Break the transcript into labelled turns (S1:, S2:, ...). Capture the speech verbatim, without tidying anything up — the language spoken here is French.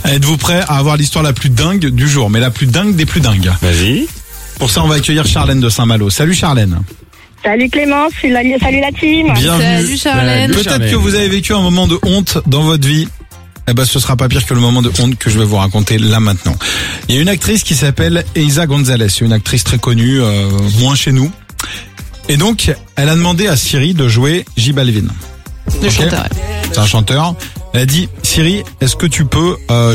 S1: Êtes-vous prêt à avoir l'histoire la plus dingue du jour, mais la plus dingue des plus dingues?
S2: Vas-y.
S1: Pour ça, on va accueillir Charlène de Saint-Malo. Salut Charlène.
S3: Salut Clément, salut la, salut la team.
S1: Bienvenue.
S4: Salut Charlène.
S1: Peut-être
S2: Charlène.
S1: que vous avez vécu un moment de honte dans votre vie. Eh ben, ce sera pas pire que le moment de honte que je vais vous raconter là maintenant. Il y a une actrice qui s'appelle Eiza González, une actrice très connue, euh, moins chez nous. Et donc, elle a demandé à Siri de jouer J Balvin.
S4: Le
S1: Ok.
S4: chanteur.
S1: C'est un chanteur. Elle a dit, Siri, est-ce que tu peux euh,